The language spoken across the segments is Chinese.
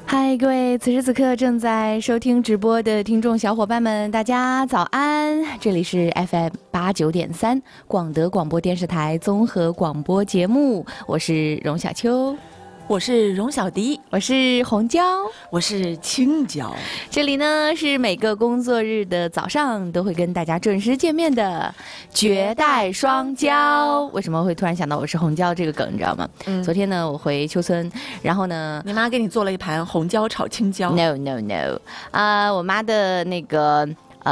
嗨，各位此时此刻正在收听直播的听众小伙伴们，大家早安！这里是 FM89.3广德广播电视台综合广播节目，我是荣小秋， 我是荣小迪， 我是红椒， 我是青椒。 这里呢是每个工作日的早上都会跟大家准时见面的绝代双骄。为什么会突然想到我是红椒这个梗，你知道吗？昨天呢我回秋村，然后呢你妈给你做了一盘红椒炒青椒。 No， 我妈的那个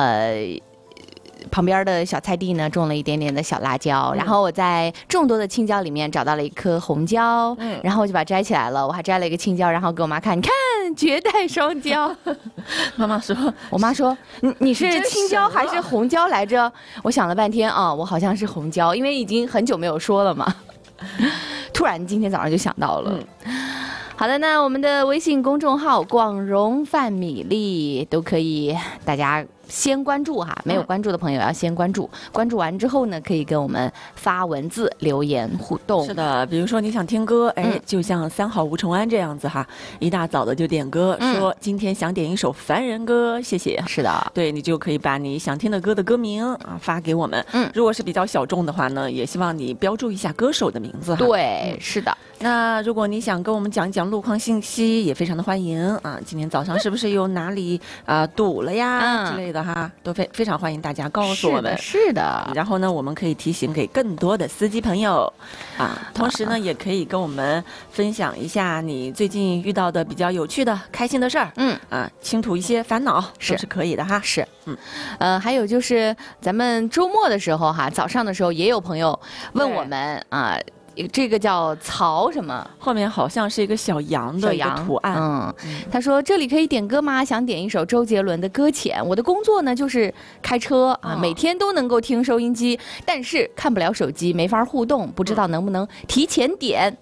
旁边的小菜地呢种了一点点的小辣椒，然后我在众多的青椒里面找到了一颗红椒，然后我就把它摘起来了，我还摘了一个青椒，然后给我妈看，你看绝代双骄。 妈妈说， 我妈说你是青椒还是红椒来着？我想了半天啊，我好像是红椒，因为已经很久没有说了嘛。突然今天早上就想到了。好的，那我们的微信公众号广荣范米粒都可以，大家先关注哈，没有关注的朋友要先关注，关注完之后呢，可以跟我们发文字留言互动。 是的，比如说你想听歌，就像三好吴崇安这样子哈，一大早的就点歌，说今天想点一首凡人歌，谢谢。 是的， 对，你就可以把你想听的歌的歌名啊发给我们。如果是比较小众的话呢，也希望你标注一下歌手的名字哈。 对，是的。 那如果你想跟我们讲一讲路况信息，也非常的欢迎啊。今天早上是不是有哪里堵了呀之类的哈，都非常欢迎大家告诉我们。 是的。 然后呢，我们可以提醒给更多的司机朋友啊，同时呢，也可以跟我们分享一下你最近遇到的比较有趣的、开心的事儿。倾吐一些烦恼都是可以的哈。 是，还有就是咱们周末的时候哈，早上的时候也有朋友问我们啊。这个叫曹什么？ 后面好像是一个小羊的一个图案。 他说这里可以点歌吗？想点一首周杰伦的《搁浅》。我的工作呢就是开车啊，每天都能够听收音机，但是看不了手机，没法互动，不知道能不能提前点。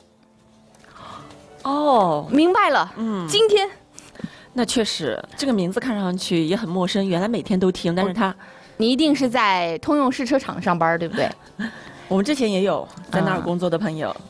哦， 明白了。今天那确实这个名字看上去也很陌生，原来每天都听，但是你一定是在通用试车场上班，对不对？ 我们之前也有在那儿工作的朋友。